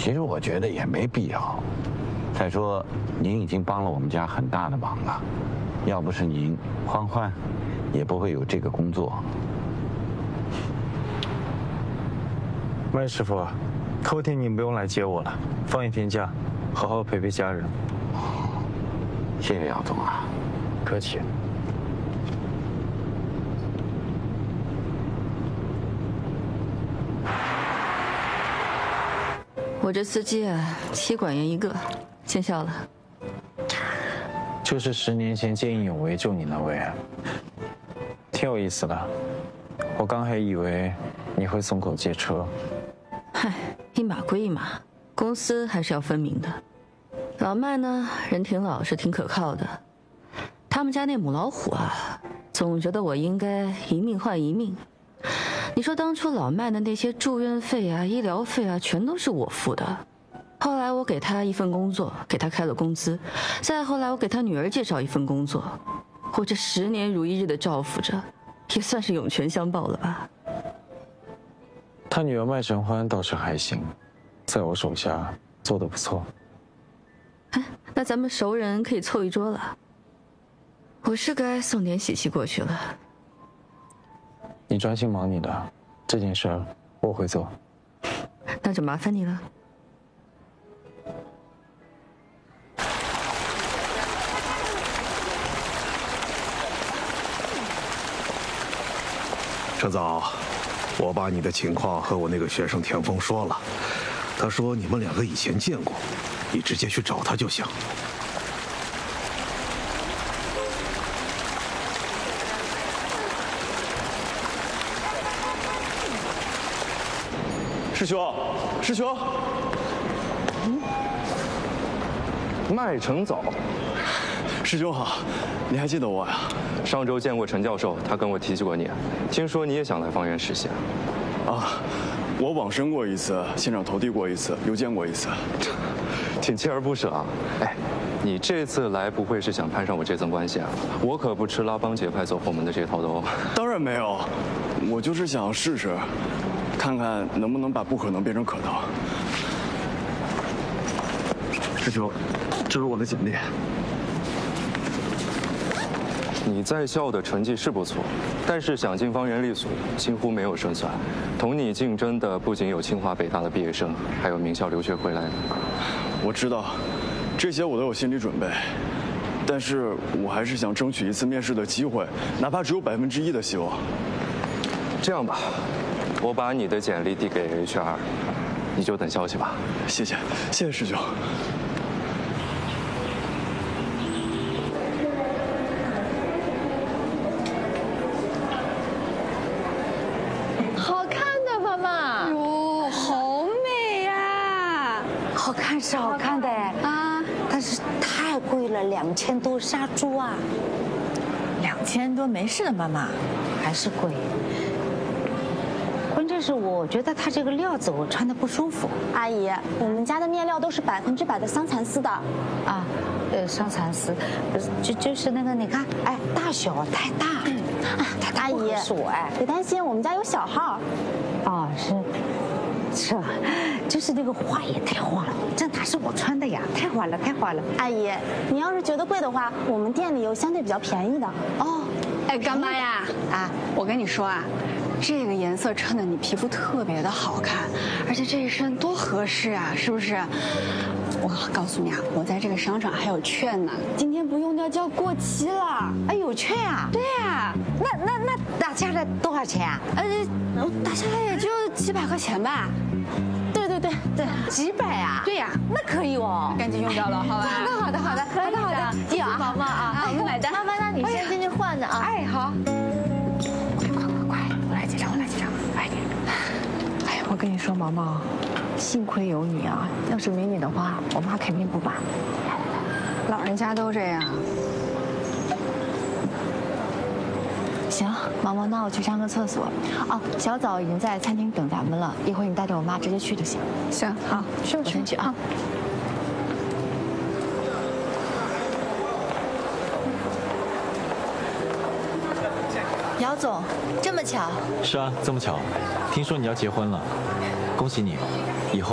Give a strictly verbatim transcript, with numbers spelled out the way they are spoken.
其实我觉得也没必要。再说，您已经帮了我们家很大的忙了，要不是您，欢欢也不会有这个工作。 麦师傅，后天你不用来接我了，放一天假，好好陪陪家人。 谢谢姚总啊， 客气。 我这司机啊，妻管严一个，见笑了。 就是十年前见义勇为救你那位，挺有意思的。我刚还以为你会松口借车。 嗨，一码归一码，公私还是要分明的。老麦呢，人挺老实，挺可靠的。他们家那母老虎啊，总觉得我应该一命换一命。你说当初老麦的那些住院费啊、医疗费啊，全都是我付的。后来我给他一份工作，给他开了工资，再后来我给他女儿介绍一份工作，我这十年如一日的照顾着，也算是涌泉相报了吧。 他女儿麦晨欢倒是还行，在我手下做得不错。 哎，那咱们熟人可以凑一桌了。我是该送点喜气过去了。 你专心忙你的，这件事儿我会做。 那就麻烦你了。 陈总，我把你的情况和我那个学生田丰说了，他说你们两个以前见过，你直接去找他就行。 师兄，师兄，嗯，麦成早，师兄好，你还记得我呀？ 上周见过陈教授，他跟我提起过你，听说你也想来方圆实习啊，我往生过一次，现场投递过一次，又见过一次， 挺锲而不舍啊。哎，你这次来不会是想攀上我这层关系啊？我可不吃拉帮结派走后门的这套的哦。 当然没有，我就是想试试。看看能不能把不可能变成可能。师兄，这是我的简历。 你在校的成绩是不错，但是想进方圆力所几乎没有胜算。同你竞争的不仅有清华北大的毕业生，还有名校留学回来的。 我知道，这些我都有心理准备，但是我还是想争取一次面试的机会，哪怕只有百分之一的希望。 这样吧。我把你的简历递给 H R， 你就等消息吧。 谢谢，谢谢师兄。 好看的妈妈。 哟，好美呀！ 好看是好看的哎啊，但是太贵了，两千多杀猪啊。 两千多没事的，妈妈。 还是贵。关键是我觉得它这个料子我穿的不舒服。 阿姨，我们家的面料都是百分之百的桑蚕丝的。 啊，呃，桑蚕丝，就就是那个你看，哎，大小太大，嗯，啊，太大不合适我哎。 别担心，我们家有小号。 哦，是，是，就是那个花也太花了，这哪是我穿的呀？太花了，太花了。 阿姨，你要是觉得贵的话，我们店里有相对比较便宜的。 哦， 哎，干妈呀，啊，我跟你说啊。这个颜色衬得你皮肤特别的好看，而且这一身多合适啊，是不是？我告诉你啊，我在这个商场还有券呢，今天不用掉就要过期了。 哎，有券啊？ 对呀。 那那那打下来多少钱啊？ 呃，打下来也就几百块钱吧。 对对对对，几百啊？ 对呀， 那可以哦， 赶紧用掉了，好吧？ 那好的好的，好的好的，记住宝宝啊， 我们买单。 妈妈，那你先进去换着啊。 哎，好。 我跟你说，毛毛，幸亏有你啊！要是没你的话，我妈肯定不把。老人家都这样。行，毛毛，那我去上个厕所。哦，小枣已经在餐厅等咱们了，一会儿你带着我妈直接去就行。行，好，去吧，我先去啊。 姚总，这么巧？ 是啊，这么巧，听说你要结婚了，恭喜你，以后。